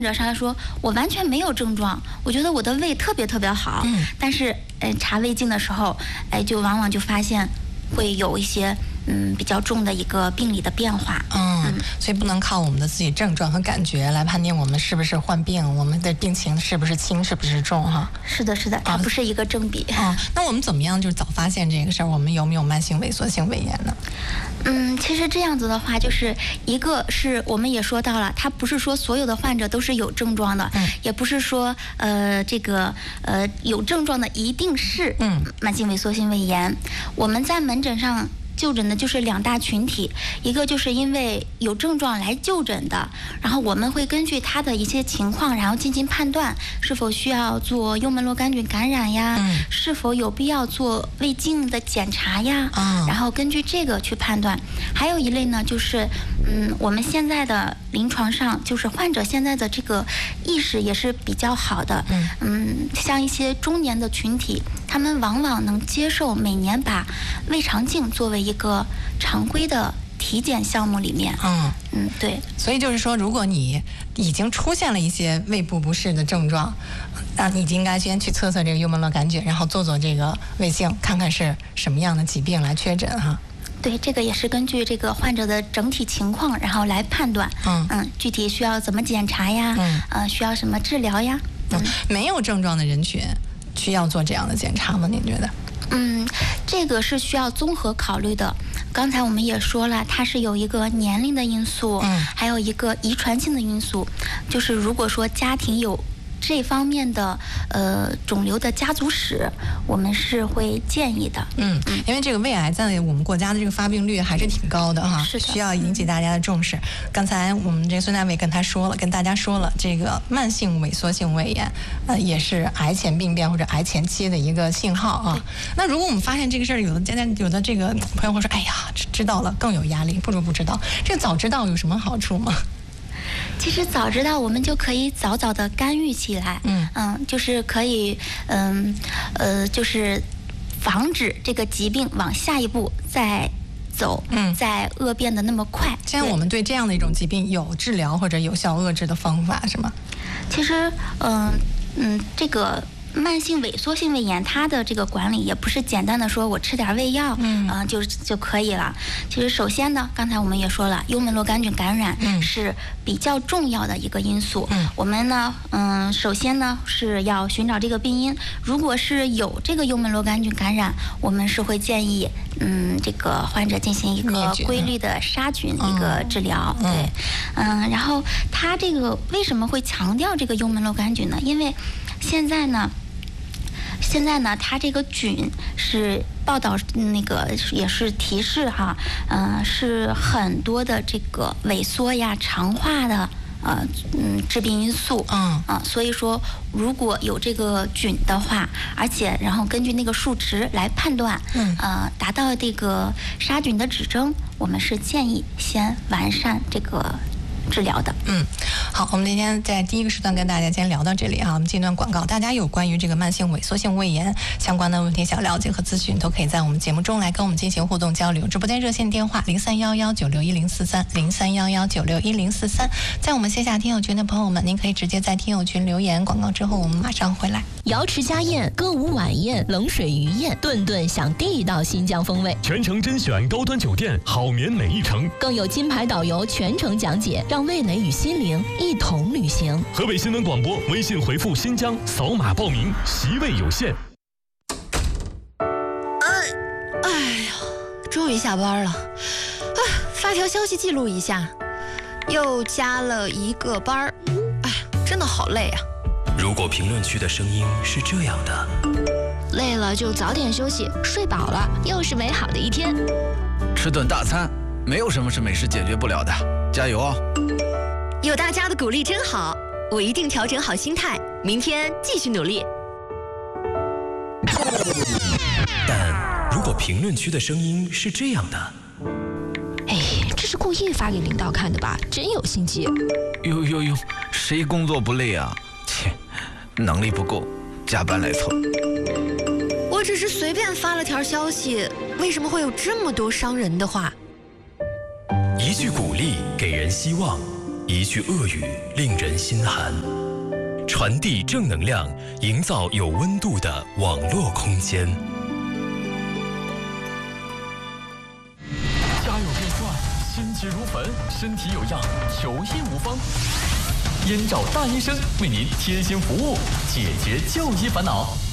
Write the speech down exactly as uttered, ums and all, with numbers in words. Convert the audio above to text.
者上来说，我完全没有症状，我觉得我的胃特别特别好，嗯，但是，呃，查胃镜的时候，哎，就往往就发现会有一些嗯比较重的一个病理的变化。 嗯，嗯所以不能靠我们的自己症状和感觉来判定我们是不是患病，我们的病情是不是轻，是不是重哈？ 是的，是的，它不是一个正比。 哦，那我们怎么样就是早发现这个事儿？我们有没有慢性萎缩性胃炎呢？ 嗯，其实这样子的话，就是一个是我们也说到了，它不是说所有的患者都是有症状的，嗯，也不是说呃这个呃有症状的一定是嗯慢性萎缩性胃炎。我们在门诊上就诊的就是两大群体，一个就是因为有症状来就诊的，然后我们会根据他的一些情况，然后进行判断是否需要做幽门螺杆菌感染呀，嗯、是否有必要做胃镜的检查呀，嗯、然后根据这个去判断。还有一类呢，就是嗯，我们现在的临床上，就是患者现在的这个意识也是比较好的，嗯，嗯像一些中年的群体，他们往往能接受每年把胃肠镜作为一个常规的体检项目里面。嗯嗯，对。 所以就是说，如果你已经出现了一些胃部不适的症状，那你就应该先去测测这个幽门螺杆菌，然后做做这个胃镜，看看是什么样的疾病来确诊哈。 对，这个也是根据这个患者的整体情况，然后来判断。嗯嗯，具体需要怎么检查呀？嗯，呃，需要什么治疗呀？ 嗯，没有症状的人群需要做这样的检查吗？您觉得？ 嗯，这个是需要综合考虑的。刚才我们也说了，它是有一个年龄的因素，嗯，还有一个遗传性的因素。就是如果说家庭有这方面的呃肿瘤的家族史，我们是会建议的。 嗯，因为这个胃癌在我们国家的这个发病率还是挺高的哈， 是的， 需要引起大家的重视。刚才我们这个孙大伟跟他说了，跟大家说了，这个慢性萎缩性胃炎，呃，也是癌前病变或者癌前期的一个信号啊。那如果我们发现这个事儿，有的家家有的这个朋友会说，哎呀，知道了更有压力，不如不知道。这个早知道有什么好处吗？ 其实早知道，我们就可以早早的干预起来，嗯嗯，就是可以，嗯呃，就是防止这个疾病往下一步再走，嗯，再恶变的那么快。 现在我们对这样的一种疾病有治疗或者有效遏制的方法是吗？ 其实，嗯嗯，这个。慢性萎缩性胃炎，它的这个管理也不是简单的说我吃点胃药，嗯，呃、就就可以了。其实首先呢，刚才我们也说了，幽门螺杆菌感染是比较重要的一个因素。嗯，我们呢，嗯，首先呢是要寻找这个病因。如果是有这个幽门螺杆菌感染，我们是会建议，嗯，这个患者进行一个规律的杀菌一个治疗。嗯、对，嗯，然后他这个为什么会强调这个幽门螺杆菌呢？因为现在呢。现在呢，它这个菌是报道那个也是提示哈，呃，是很多的这个萎缩呀、肠化的呃嗯致病因素，嗯啊、呃，所以说如果有这个菌的话，而且然后根据那个数值来判断，嗯呃达到这个杀菌的指征，我们是建议先完善这个。治疗的。 嗯，好，我们今天在第一个时段跟大家先聊到这里哈，我们进段广告，大家有关于这个慢性萎缩性胃炎相关的问题想了解和咨询，都可以在我们节目中来跟我们进行互动交流。直播间热线电话零三幺幺九六一零四三零三幺幺九六一零四三，在我们线下听友群的朋友们，您可以直接在听友群留言。广告之后我们马上回来。 瑶池家宴、歌舞晚宴、冷水鱼宴，顿顿享地道新疆风味， 全程甄选高端酒店，好眠每一程， 更有金牌导游全程讲解，让味蕾与心灵一同旅行。 河北新闻广播微信回复新疆，扫码报名，席位有限。 哎，哎呀，终于下班了，啊，发条消息记录一下，又加了一个班儿，哎，真的好累啊。 如果评论区的声音是这样的， 累了就早点休息，睡饱了又是美好的一天。 吃顿大餐，没有什么是美食解决不了的，加油哦！ 有大家的鼓励真好，我一定调整好心态，明天继续努力。 但如果评论区的声音是这样的， 哎，这是故意发给领导看的吧？真有心机。 呦呦呦，谁工作不累啊？切，能力不够，加班来凑。 我只是随便发了条消息，为什么会有这么多伤人的话？ 一句鼓励给人希望， 一句恶语令人心寒。传递正能量，营造有温度的网络空间。 家有变坏，心急如焚，身体有恙，求医无方。燕赵大医生为您贴心服务，解决就医烦恼。